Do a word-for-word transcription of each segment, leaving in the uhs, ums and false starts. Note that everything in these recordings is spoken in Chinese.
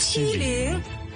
虚灵。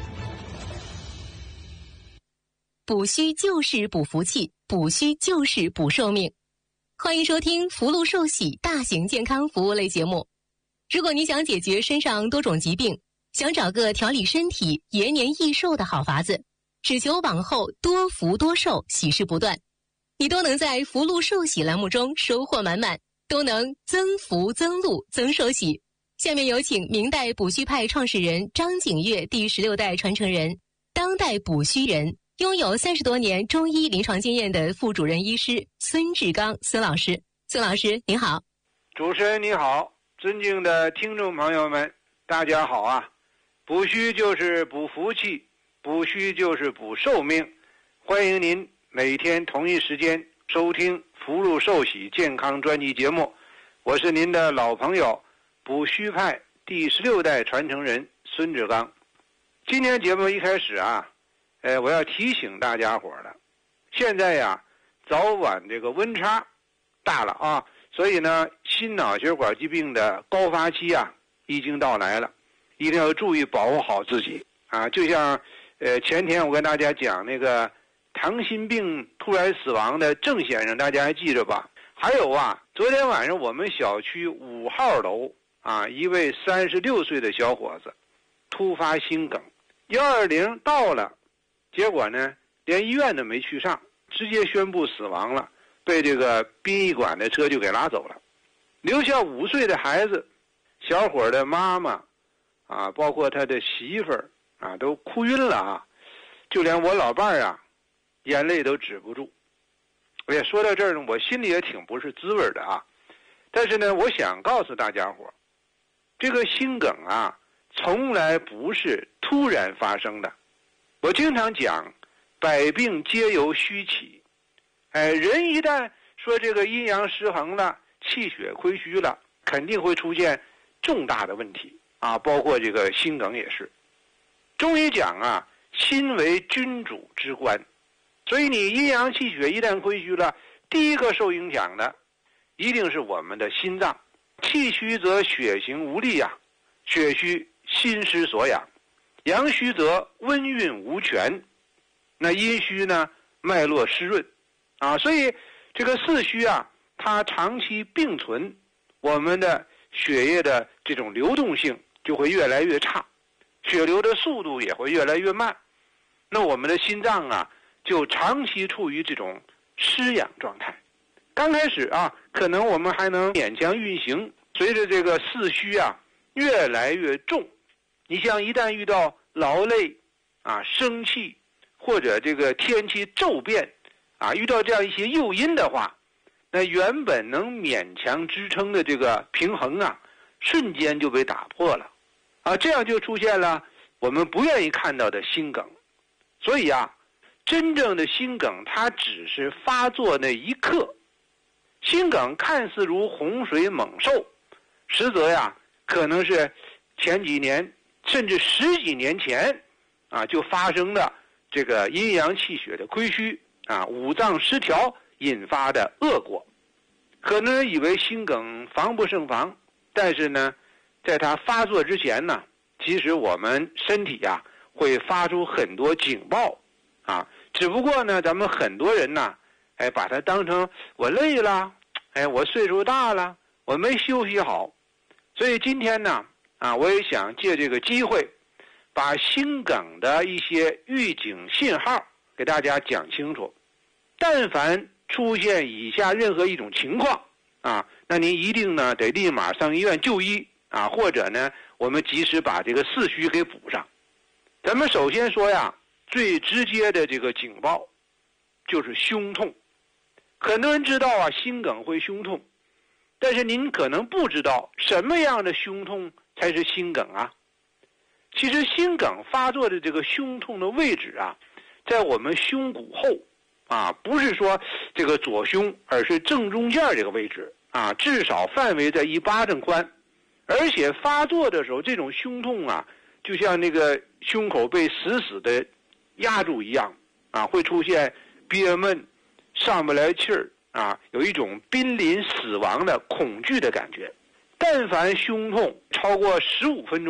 补虚就是补福气，补虚就是补寿命。欢迎收听福禄寿喜大型健康服务类节目。如果你想解决身上多种疾病，想找个调理身体、延年益寿的好法子，只求往后多福多寿，喜事不断，你都能在福禄寿喜栏目中收获满满，都能增福增禄增寿喜。下面有请明代补虚派创始人张景岳第十六代传承人，当代补虚人，拥有三十多年中医临床经验的副主任医师孙志刚孙老师。孙老师您好。 主持人你好，尊敬的听众朋友们大家好啊。补虚就是补福气，补虚就是补寿命。欢迎您每天同一时间收听福禄寿喜健康专辑节目，我是您的老朋友补虚派第十六代传承人孙志刚。今天节目一开始啊，呃，我要提醒大家伙了，现在呀，早晚这个温差大了啊，所以呢，心脑血管疾病的高发期啊，已经到来了，一定要注意保护好自己啊。就像呃前天我跟大家讲那个糖心病突然死亡的郑先生，大家还记着吧？还有啊，昨天晚上我们小区五号楼啊，一位三十六岁的小伙子突发心梗，幺二零到了，结果呢，连医院都没去上，直接宣布死亡了，被这个殡仪馆的车就给拉走了，留下五岁的孩子，小伙的妈妈啊，包括他的媳妇儿啊，都哭晕了啊，就连我老伴儿啊，眼泪都止不住。哎呀，说到这儿呢，我心里也挺不是滋味的啊。但是呢，我想告诉大家伙，这个心梗啊，从来不是突然发生的。我经常讲，百病皆由虚起。哎，人一旦说这个阴阳失衡了，气血亏虚了，肯定会出现重大的问题啊，包括这个心梗也是。中医讲啊，心为君主之官，所以你阴阳气血一旦亏虚了，第一个受影响的一定是我们的心脏。气虚则血行无力啊，血虚心失所养，阳虚则温运无权，那阴虚呢，脉络湿润啊，所以这个四虚啊，它长期并存，我们的血液的这种流动性就会越来越差，血流的速度也会越来越慢，那我们的心脏啊，就长期处于这种失养状态。刚开始啊，可能我们还能勉强运行，随着这个四虚啊越来越重，你像一旦遇到劳累啊、生气或者这个天气骤变啊，遇到这样一些诱因的话，那原本能勉强支撑的这个平衡啊，瞬间就被打破了啊，这样就出现了我们不愿意看到的心梗。所以啊，真正的心梗它只是发作那一刻，心梗看似如洪水猛兽，实则呀，可能是前几年甚至十几年前啊就发生的这个阴阳气血的亏虚啊，五脏失调引发的恶果。很多人以为心梗防不胜防，但是呢，在它发作之前呢，其实我们身体呀、啊、会发出很多警报啊，只不过呢，咱们很多人呢，哎，把它当成我累了，哎，我岁数大了，我没休息好。所以今天呢，啊，我也想借这个机会，把心梗的一些预警信号给大家讲清楚。但凡出现以下任何一种情况啊，那您一定呢得立马上医院就医啊，或者呢，我们及时把这个四虚给补上。咱们首先说呀，最直接的这个警报就是胸痛。很多人知道啊，心梗会胸痛，但是您可能不知道什么样的胸痛才是心梗啊。其实心梗发作的这个胸痛的位置啊，在我们胸骨后啊，不是说这个左胸，而是正中间这个位置啊，至少范围在一巴掌宽。而且发作的时候，这种胸痛啊，就像那个胸口被死死的压住一样啊，会出现憋闷、上不来气儿啊，有一种濒临死亡的恐惧的感觉。但凡胸痛超过十五分钟